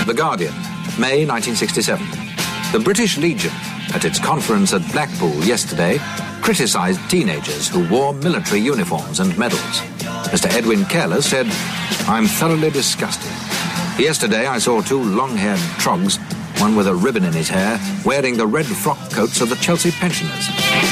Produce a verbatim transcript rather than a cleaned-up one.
The Guardian, May nineteen sixty-seven. The British Legion, at its conference at Blackpool yesterday, criticised teenagers who wore military uniforms and medals. Mister Edwin Careless said, "I'm thoroughly disgusted. Yesterday I saw two long-haired trogs, one with a ribbon in his hair, wearing the red frock coats of the Chelsea pensioners.